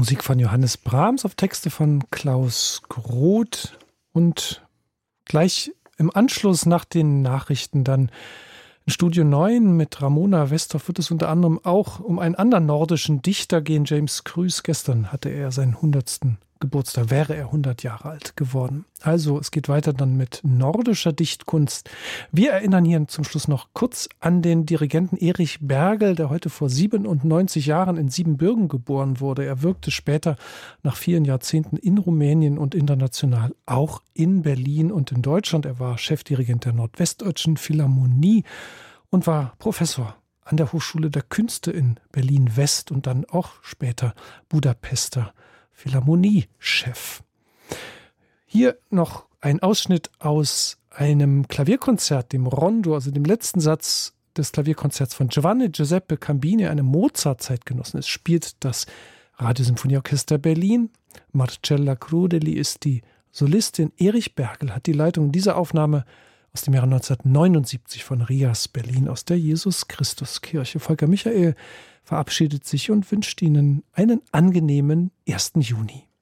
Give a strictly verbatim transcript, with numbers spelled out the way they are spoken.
Musik von Johannes Brahms auf Texte von Klaus Groth und gleich im Anschluss nach den Nachrichten dann in Studio neun mit Ramona Westhoff wird es unter anderem auch um einen anderen nordischen Dichter gehen, James Krüß. Gestern hatte er seinen hundertsten Geburtstag, wäre er hundert Jahre alt geworden. Also es geht weiter dann mit nordischer Dichtkunst. Wir erinnern hier zum Schluss noch kurz an den Dirigenten Erich Bergel, der heute vor siebenundneunzig Jahren in Siebenbürgen geboren wurde. Er wirkte später nach vielen Jahrzehnten in Rumänien und international auch in Berlin und in Deutschland. Er war Chefdirigent der Nordwestdeutschen Philharmonie und war Professor an der Hochschule der Künste in Berlin-West und dann auch später Budapester Philharmoniechef. Hier noch ein Ausschnitt aus einem Klavierkonzert, dem Rondo, also dem letzten Satz des Klavierkonzerts von Giovanni Giuseppe Cambini, einem Mozart-Zeitgenossen. Es spielt das Radiosymphonieorchester Berlin. Marcella Crudeli ist die Solistin. Erich Bergel hat die Leitung dieser Aufnahme aus dem Jahre neunzehnhundertneunundsiebzig von Rias Berlin aus der Jesus-Christus-Kirche. Volker Michael verabschiedet sich und wünscht Ihnen einen angenehmen ersten Juni.